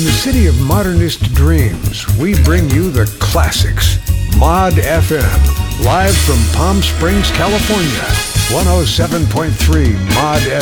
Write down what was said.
the city of modernist dreams, we bring you the classics. Mod FM, live from Palm Springs, California. 107.3 Mod